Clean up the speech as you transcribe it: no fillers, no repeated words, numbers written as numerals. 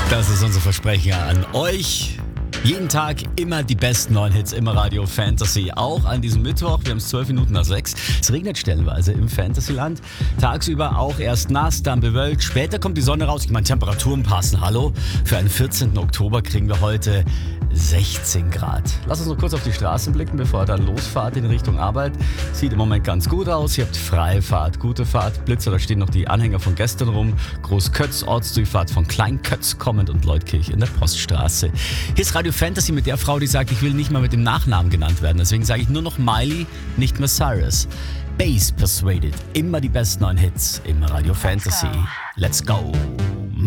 Das ist unser Versprechen an euch. Jeden Tag immer die besten neuen Hits im Radio Fantasy. Auch an diesem Mittwoch. Wir haben es 12 Minuten nach 6. Es regnet stellenweise im Fantasyland. Tagsüber auch erst nass, dann bewölkt. Später kommt die Sonne raus. Ich meine, Temperaturen passen. Hallo? Für einen 14. Oktober kriegen wir heute 16 Grad. Lass uns noch kurz auf die Straßen blicken, bevor ihr dann losfahrt in Richtung Arbeit. Sieht im Moment ganz gut aus. Ihr habt freie Fahrt, gute Fahrt. Blitzer, da stehen noch die Anhänger von gestern rum. Großkötz, Ortsdurchfahrt von Kleinkötz kommend und Leutkirch in der Poststraße. Hier ist Radio Fantasy mit der Frau, die sagt, ich will nicht mal mit dem Nachnamen genannt werden. Deswegen sage ich nur noch Miley, nicht mehr Cyrus. Bass Persuaded. Immer die besten neuen Hits im Radio Fantasy. Let's go.